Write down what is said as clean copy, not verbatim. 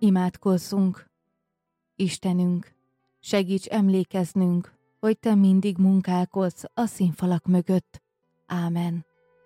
Imádkozzunk! Istenünk, segíts emlékeznünk, hogy Te mindig munkálkodsz a színfalak mögött. Ámen.